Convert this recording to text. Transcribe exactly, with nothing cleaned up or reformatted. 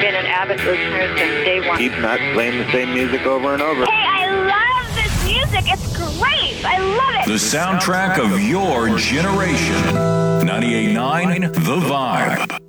been an avid listener since day one. Keep not playing the same music over and over. Hey, I love this music. It's great. I love it. The soundtrack of your generation. ninety-eight point nine The Vibe.